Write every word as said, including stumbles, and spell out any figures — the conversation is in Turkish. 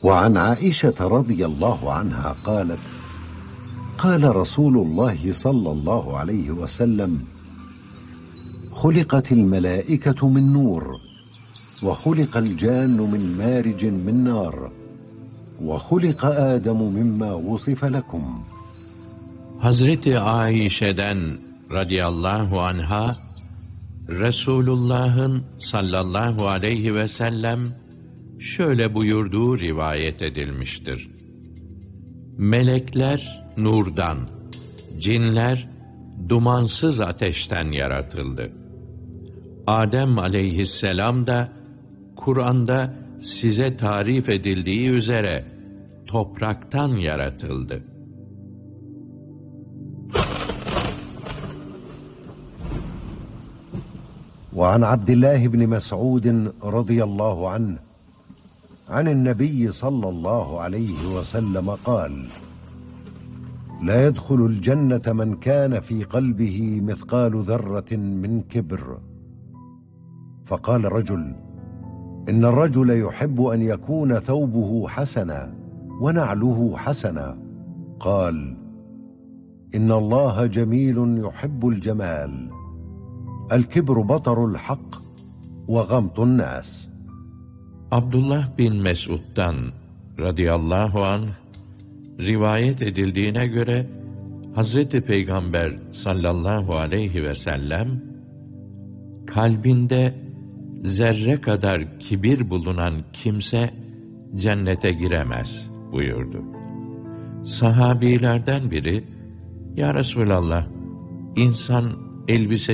وعن عائشة رضي الله عنها قالت: قال رسول الله صلى الله عليه وسلم: خلقت الملائكة من نور، وخلق الجان من مارج من نار، وخلق آدم مما وصف لكم. Hazreti Aişe'den radıyallahu anha, Resulullah'ın sallallahu aleyhi ve sellem şöyle buyurduğu rivayet edilmiştir. Melekler nurdan, cinler dumansız ateşten yaratıldı. Adem aleyhisselam da Kur'an'da size tarif edildiği üzere topraktan yaratıldı. وعن عبد الله بن مسعود رضي الله عنه عن النبي صلى الله عليه وسلم قال: لا يدخل الجنة من كان في قلبه مثقال ذرة من كبر. فقال رجل: إن الرجل يحب أن يكون ثوبه حسنا ونعله حسنا. قال: إن الله جميل يحب الجمال. الكبر بطر الحق وغمط الناس. Abdullah bin Mes'ud'dan radıyallahu anh rivayet edildiğine göre Hazreti Peygamber sallallahu aleyhi ve sellem kalbinde zerre kadar kibir bulunan kimse cennete giremez buyurdu. Sahabilerden biri, ya Resulallah, insan elbise